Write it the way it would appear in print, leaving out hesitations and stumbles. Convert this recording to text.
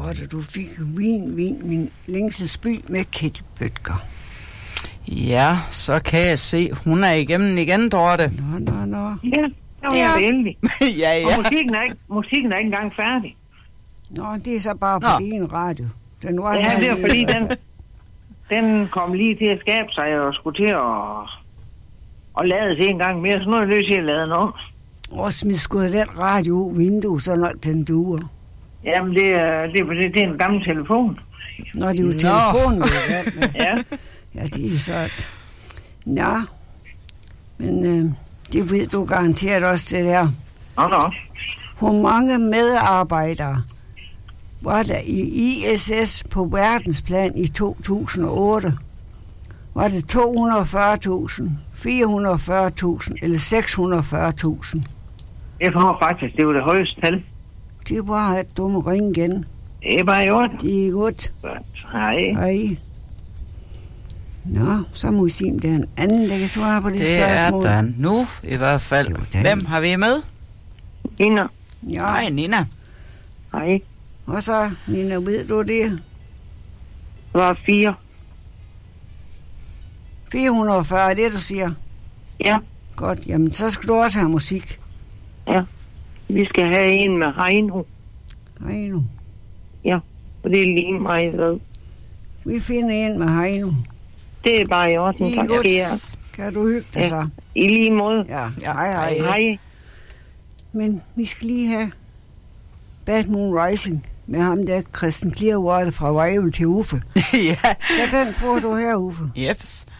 Dorte, du fik min længselsby med ketchupbøtter. Ja, så kan jeg se, hun er igennem igen, Dorte. Nå. Ja, det var jeg venlig. ja. Og musikken er ikke engang færdig. Nå, det er så bare på din radio. Den var Ja, det er fordi, den kom lige til at skabe sig og skulle til at lades en gang mere. Så nu er jeg nødt til at lade den om. Og smid sgu den radio ud vindue, så nok den duer. Jamen, det er en gammel telefon. Nå, det er jo telefonen, du er vant med. Ja. Ja, det er sådan. Nå, men det ved du garanteret også, det der. Nå. Hvor mange medarbejdere var der i ISS på verdensplan i 2008? Var det 240.000, 440.000 eller 640.000? Jeg tror faktisk, det var det højeste tal. Det er bare at du må ringe igen. Det er bare i orden. Det er godt. Hej. Nå, så må vi se, om det er en anden, der kan svare på det spørgsmål. Det er der nu, i hvert fald. Hvem har vi med? Nina. Ja. Hej, Nina. Hej. Og så, Nina, ved du det? Det var 4. 440, er det, du siger? Ja. Godt, jamen så skal du også have musik. Ja. Vi skal have en med Heino. Heino. Ja, og det er lige mig ved. Vi finder en med Heino. Det er bare i orden. Det er godt. Kan du hygge dig så? I lige måde. Ja, hej. Hej. Men vi skal lige have Bad Moon Rising med ham der, Christian Clearwater fra Rival til Uffe. Ja. Så den får du her, Uffe. Jeps.